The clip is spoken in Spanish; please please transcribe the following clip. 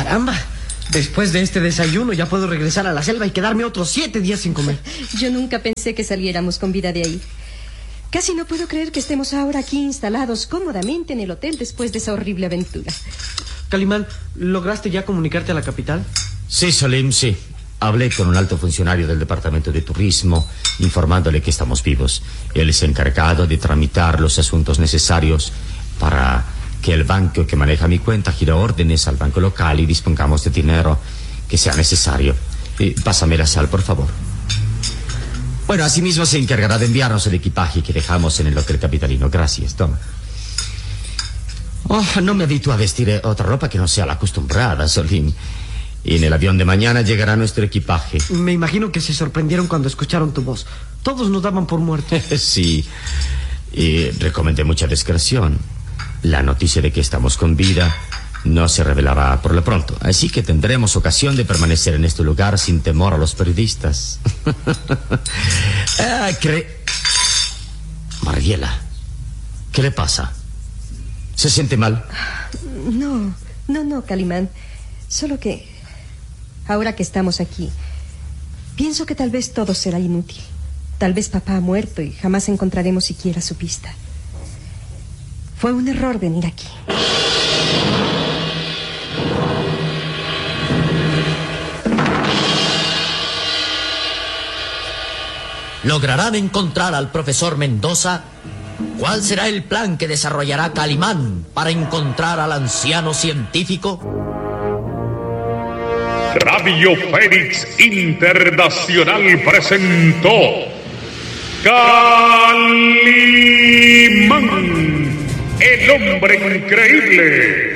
Caramba, después de este desayuno ya puedo regresar a la selva y quedarme otros 7 días sin comer. Yo nunca pensé que saliéramos con vida de ahí. Casi no puedo creer que estemos ahora aquí instalados cómodamente en el hotel después de esa horrible aventura. Calimán, ¿lograste ya comunicarte a la capital? Sí, Salim, sí. Hablé con un alto funcionario del departamento de turismo, informándole que estamos vivos. Él es encargado de tramitar los asuntos necesarios para que el banco que maneja mi cuenta gire órdenes al banco local y dispongamos de dinero que sea necesario. Pásame la sal, por favor. Bueno, asimismo se encargará de enviarnos el equipaje que dejamos en el hotel capitalino. Gracias, toma. No me habitúo a vestir otra ropa que no sea la acostumbrada, Salim. Y en el avión de mañana llegará nuestro equipaje. Me imagino que se sorprendieron cuando escucharon tu voz. Todos nos daban por muertos. Sí, y recomendé mucha discreción. La noticia de que estamos con vida no se revelará por lo pronto. Así que tendremos ocasión de permanecer en este lugar sin temor a los periodistas. Mariela, ¿qué le pasa? ¿Se siente mal? No, Calimán. Solo que ahora que estamos aquí, pienso que tal vez todo será inútil. Tal vez papá ha muerto y jamás encontraremos siquiera su pista. Fue un error venir aquí. ¿Lograrán encontrar al profesor Mendoza? ¿Cuál será el plan que desarrollará Calimán para encontrar al anciano científico? Radio Fénix Internacional presentó Calimán, el hombre increíble.